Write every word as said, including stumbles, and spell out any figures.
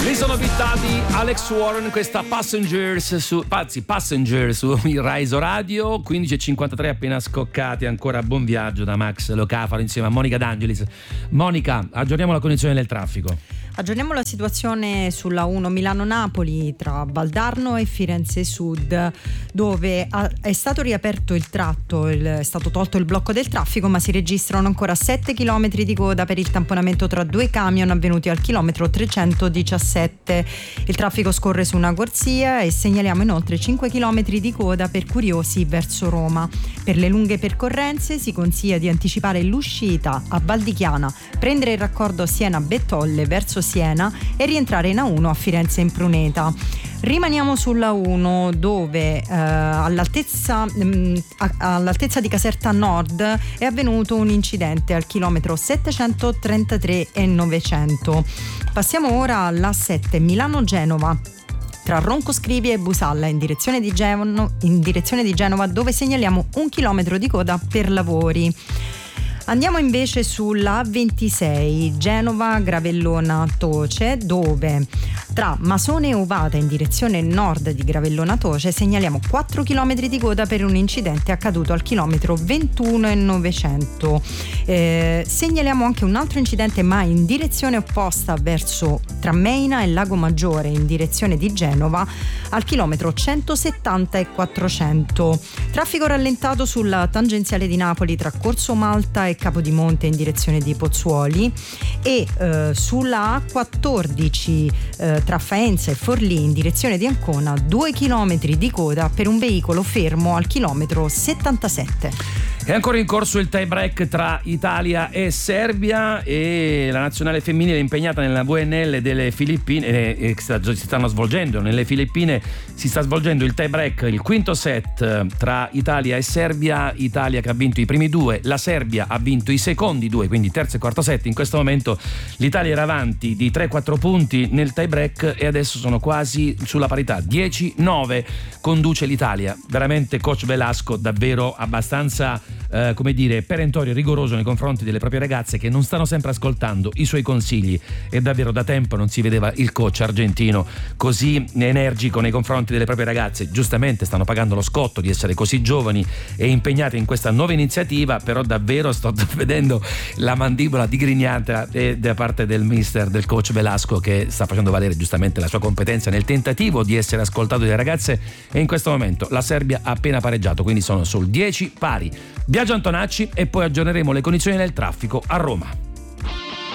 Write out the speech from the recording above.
Le sonorità di Alex Warren, questa Passengers su, anzi Passengers su Rise Radio. Quindici e cinquantatré appena scoccati, ancora buon viaggio da Max Locafaro insieme a Monica D'Angelis. Monica, aggiorniamo la condizione del traffico. Aggiorniamo la situazione sulla uno Milano-Napoli tra Valdarno e Firenze Sud, dove è stato riaperto il tratto, è stato tolto il blocco del traffico, ma si registrano ancora sette chilometri di coda per il tamponamento tra due camion avvenuti al chilometro trecentodiciassette. Il traffico scorre su una corsia e segnaliamo inoltre cinque chilometri di coda per curiosi verso Roma. Per le lunghe percorrenze si consiglia di anticipare l'uscita a Valdichiana, prendere il raccordo Siena-Bettolle verso Siena e rientrare in A uno a Firenze in Pruneta. Rimaniamo sulla uno, dove eh, all'altezza, mh, all'altezza di Caserta Nord è avvenuto un incidente al chilometro settecentotrentatré e novecento. Passiamo ora alla sette Milano-Genova tra Roncoscrivi e Busalla in direzione di Genova, in direzione di Genova, dove segnaliamo un chilometro di coda per lavori. Andiamo invece sulla A ventisei Genova-Gravellona Toce, dove tra Masone e Ovata in direzione nord di Gravellona Toce segnaliamo quattro chilometri di coda per un incidente accaduto al chilometro ventuno e novecento. Eh, segnaliamo anche un altro incidente, ma in direzione opposta, verso tra Meina e Lago Maggiore in direzione di Genova al chilometro centosettanta e quattrocento. Traffico rallentato sulla tangenziale di Napoli tra Corso Malta e Capodimonte in direzione di Pozzuoli e eh, sulla A quattordici eh, tra Faenza e Forlì in direzione di Ancona due chilometri di coda per un veicolo fermo al chilometro settantasette. È ancora in corso il tie break tra Italia e Serbia e la nazionale femminile è impegnata nella V N L delle Filippine e si stanno svolgendo nelle Filippine si sta svolgendo il tie break, il quinto set tra Italia e Serbia. Italia che ha vinto i primi due, la Serbia ha vinto i secondi due, quindi terzo e quarto set. In questo momento l'Italia era avanti di tre quattro punti nel tie break e adesso sono quasi sulla parità, dieci nove conduce l'Italia. Veramente coach Velasco davvero abbastanza eh, come dire perentorio e rigoroso nei confronti delle proprie ragazze che non stanno sempre ascoltando i suoi consigli, e davvero da tempo non si vedeva il coach argentino così energico nei confronti delle proprie ragazze. Giustamente stanno pagando lo scotto di essere così giovani e impegnati in questa nuova iniziativa, però davvero sto vedendo la mandibola digrignata da parte del mister, del coach Velasco, che sta facendo valere giustamente la sua competenza nel tentativo di essere ascoltato dalle ragazze. E in questo momento la Serbia ha appena pareggiato, quindi sono sul dieci pari. Biagio Antonacci e poi aggiorneremo le condizioni del traffico a Roma.